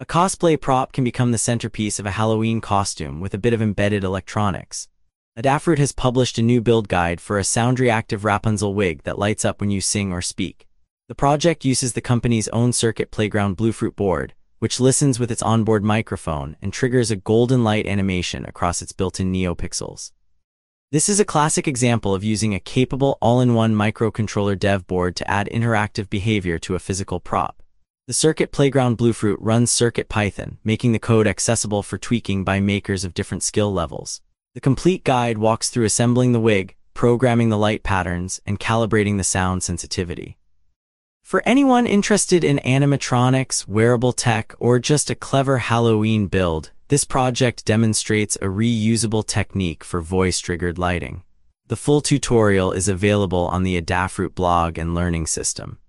A cosplay prop can become the centerpiece of a Halloween costume with a bit of embedded electronics. Adafruit has published a new build guide for a sound-reactive Rapunzel wig that lights up when you sing or speak. The project uses the company's own Circuit Playground Bluefruit board, which listens with its onboard microphone and triggers a golden light animation across its built-in NeoPixels. This is a classic example of using a capable all-in-one microcontroller dev board to add interactive behavior to a physical prop. The Circuit Playground Bluefruit runs CircuitPython, making the code accessible for tweaking by makers of different skill levels. The complete guide walks through assembling the wig, programming the light patterns, and calibrating the sound sensitivity. For anyone interested in animatronics, wearable tech, or just a clever Halloween build, this project demonstrates a reusable technique for voice-triggered lighting. The full tutorial is available on the Adafruit blog and learning system.